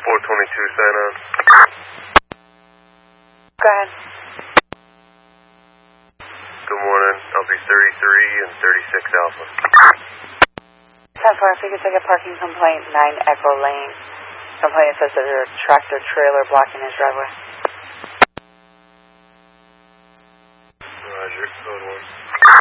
422 sign on. Go ahead. Good morning. I'll be 33 and 36 Alpha. 10-4, if you could take a parking complaint, 9 Echo Lane. Complaint says that there's a tractor trailer blocking his driveway. Roger, code 1.